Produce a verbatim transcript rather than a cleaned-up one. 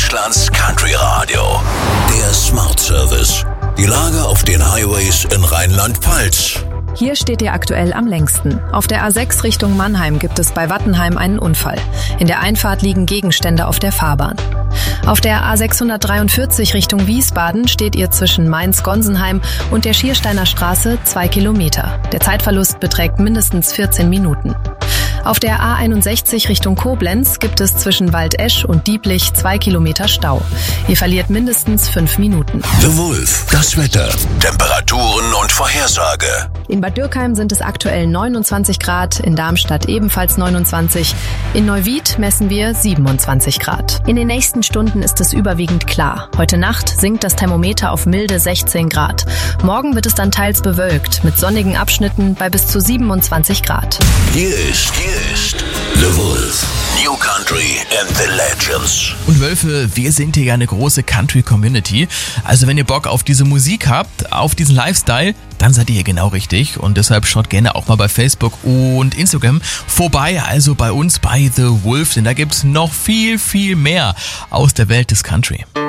Deutschlands Country Radio. Der Smart Service. Die Lage auf den Highways in Rheinland-Pfalz. Hier steht ihr aktuell am längsten. Auf der A sechs Richtung Mannheim gibt es bei Wattenheim einen Unfall. In der Einfahrt liegen Gegenstände auf der Fahrbahn. Auf der A sechshundertdreiundvierzig Richtung Wiesbaden steht ihr zwischen Mainz-Gonsenheim und der Schiersteiner Straße zwei Kilometer. Der Zeitverlust beträgt mindestens vierzehn Minuten. Auf der A einundsechzig Richtung Koblenz gibt es zwischen Waldesch und Dieblich zwei Kilometer Stau. Ihr verliert mindestens fünf Minuten. The Wolf, das Wetter, Temperaturen und Vorhersage. In Bad Dürkheim sind es aktuell neunundzwanzig Grad, in Darmstadt ebenfalls neunundzwanzig, in Neuwied messen wir siebenundzwanzig Grad. In den nächsten Stunden ist es überwiegend klar. Heute Nacht sinkt das Thermometer auf milde sechzehn Grad. Morgen wird es dann teils bewölkt, mit sonnigen Abschnitten bei bis zu siebenundzwanzig Grad. Hier ist, hier ist The Wolf. New Country and the Legends. Und Wölfe, wir sind hier ja eine große Country-Community. Also wenn ihr Bock auf diese Musik habt, auf diesen Lifestyle, dann seid ihr hier genau richtig. Und deshalb schaut gerne auch mal bei Facebook und Instagram vorbei, also bei uns bei The Wolf, denn da gibt's noch viel, viel mehr aus der Welt des Country.